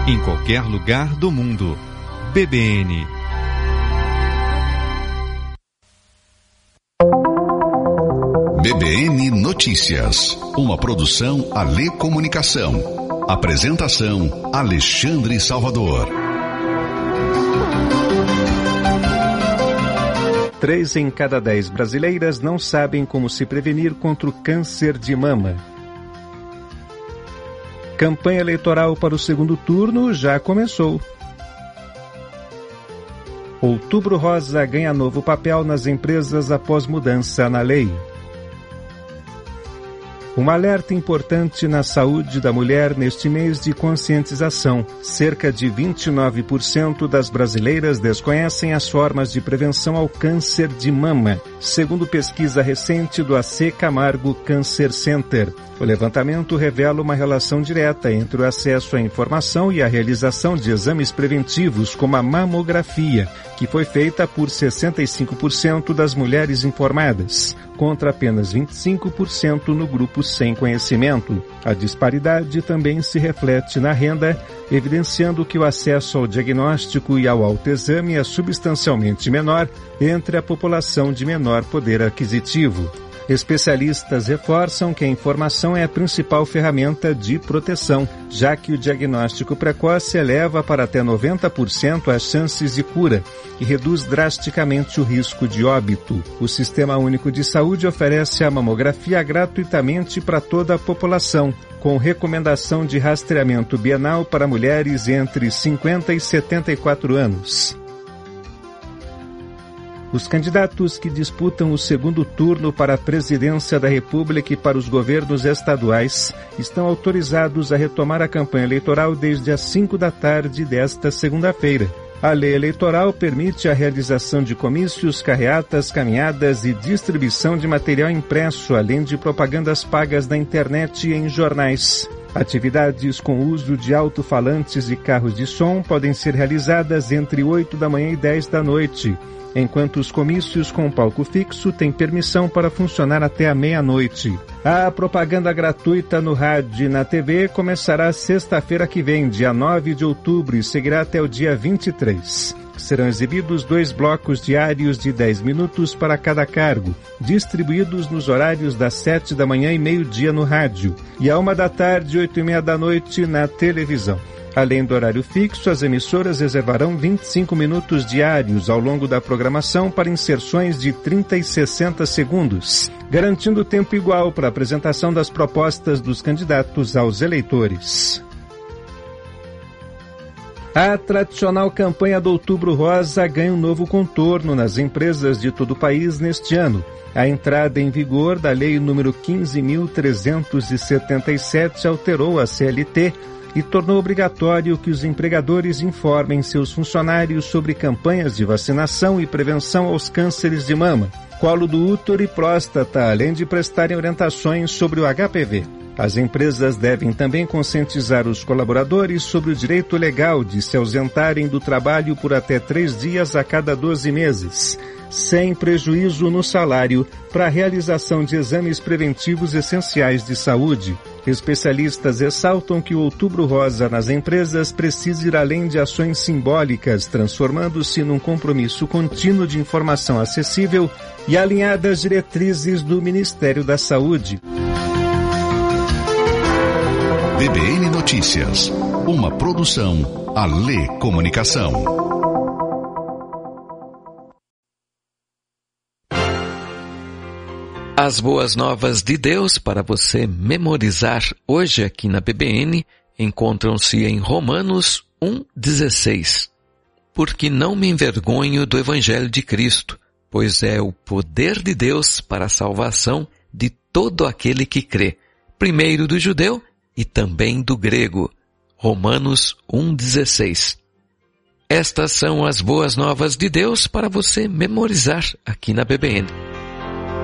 Em qualquer lugar do mundo. BBN. BBN Notícias. Uma produção Alê Comunicação. Apresentação Alexandre Salvador. 3 em cada 10 brasileiras não sabem como se prevenir contra o câncer de mama. Campanha eleitoral para o segundo turno já começou. Outubro Rosa ganha novo papel nas empresas após mudança na lei. Um alerta importante na saúde da mulher neste mês de conscientização. Cerca de 29% das brasileiras desconhecem as formas de prevenção ao câncer de mama, segundo pesquisa recente do AC Camargo Cancer Center. O levantamento revela uma relação direta entre o acesso à informação e a realização de exames preventivos, como a mamografia, que foi feita por 65% das mulheres informadas, contra apenas 25% no grupo sem conhecimento. A disparidade também se reflete na renda, evidenciando que o acesso ao diagnóstico e ao autoexame é substancialmente menor entre a população de menor poder aquisitivo. Especialistas reforçam que a informação é a principal ferramenta de proteção, já que o diagnóstico precoce eleva para até 90% as chances de cura e reduz drasticamente o risco de óbito. O Sistema Único de Saúde oferece a mamografia gratuitamente para toda a população, com recomendação de rastreamento bienal para mulheres entre 50 e 74 anos. Os candidatos que disputam o segundo turno para a presidência da República e para os governos estaduais estão autorizados a retomar a campanha eleitoral desde as 5 da tarde desta segunda-feira. A lei eleitoral permite a realização de comícios, carreatas, caminhadas e distribuição de material impresso, além de propagandas pagas na internet e em jornais. Atividades com uso de alto-falantes e carros de som podem ser realizadas entre 8 da manhã e 10 da noite, enquanto os comícios com palco fixo têm permissão para funcionar até a meia-noite. A propaganda gratuita no rádio e na TV começará sexta-feira que vem, dia 9 de outubro, e seguirá até o dia 23. Serão exibidos 2 blocos diários de 10 minutos para cada cargo, distribuídos nos horários das 7 da manhã e meio-dia no rádio, e à 1 da tarde e 8h30 da noite na televisão. Além do horário fixo, as emissoras reservarão 25 minutos diários ao longo da programação para inserções de 30 e 60 segundos, garantindo tempo igual para a apresentação das propostas dos candidatos aos eleitores. A tradicional campanha do Outubro Rosa ganha um novo contorno nas empresas de todo o país neste ano. A entrada em vigor da Lei nº 15.377 alterou a CLT e tornou obrigatório que os empregadores informem seus funcionários sobre campanhas de vacinação e prevenção aos cânceres de mama, colo do útero e próstata, além de prestarem orientações sobre o HPV. As empresas devem também conscientizar os colaboradores sobre o direito legal de se ausentarem do trabalho por até 3 dias a cada 12 meses, sem prejuízo no salário, para a realização de exames preventivos essenciais de saúde. Especialistas ressaltam que o Outubro Rosa nas empresas precisa ir além de ações simbólicas, transformando-se num compromisso contínuo de informação acessível e alinhada às diretrizes do Ministério da Saúde. BBN Notícias, uma produção Alê Comunicação. As boas novas de Deus para você memorizar hoje aqui na BBN encontram-se em Romanos 1,16. Porque não me envergonho do Evangelho de Cristo, pois é o poder de Deus para a salvação de todo aquele que crê, primeiro do judeu e também do grego. Romanos 1,16. Estas são as boas novas de Deus para você memorizar aqui na BBN.